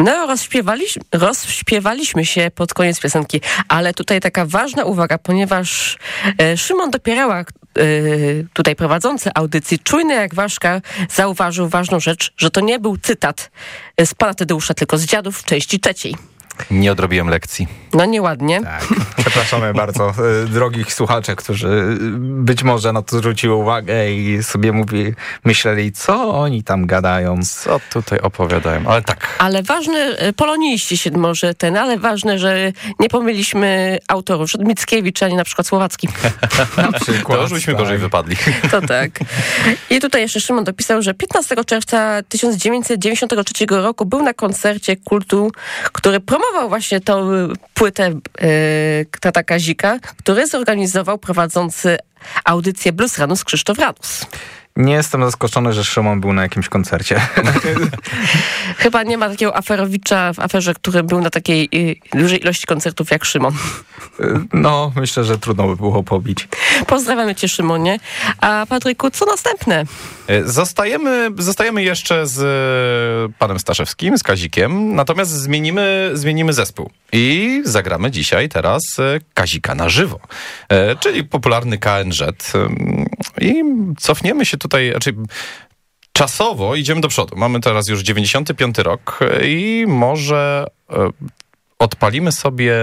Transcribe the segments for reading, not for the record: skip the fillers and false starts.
No, rozśpiewaliśmy się pod koniec piosenki, ale tutaj taka ważna uwaga, ponieważ Szymon Dopierała, tutaj prowadzący audycji, czujny jak ważka, zauważył ważną rzecz, że to nie był cytat z pana Tadeusza, tylko z Dziadów w części 3. Nie odrobiłem lekcji. No nieładnie. Tak, przepraszamy bardzo drogich słuchaczy, którzy być może na to zwróciły uwagę i sobie myśleli, co oni tam gadają. Co tutaj opowiadają, ale tak. Ale ważne, poloniści się może ale ważne, że nie pomyliliśmy autorów, że Mickiewicz, ani na przykład Słowacki. Na przykład. To już byśmy gorzej wypadli. To tak. I tutaj jeszcze Szymon dopisał, że 15 czerwca 1993 roku był na koncercie Kultu, który promował właśnie tą płytę Tata Kazika, który zorganizował prowadzący audycję Blues Ranus Krzysztof Ranus. Nie jestem zaskoczony, że Szymon był na jakimś koncercie. Chyba nie ma takiego aferowicza w aferze, który był na takiej dużej ilości koncertów jak Szymon. No, myślę, że trudno by było pobić. Pozdrawiamy cię, Szymonie. A Patryku, co następne? Zostajemy jeszcze z panem Staszewskim, z Kazikiem, natomiast zmienimy zespół. I zagramy teraz Kazika na żywo, czyli popularny KNZ. I cofniemy się tutaj, czasowo idziemy do przodu. Mamy teraz już 95 rok i może odpalimy sobie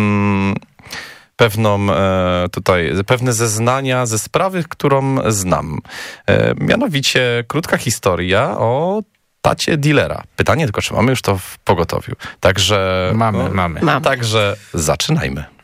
pewne zeznania ze sprawy, którą znam. Mianowicie krótka historia o tacie dealera. Pytanie tylko, czy mamy już to w pogotowiu. Także Mamy. Także zaczynajmy.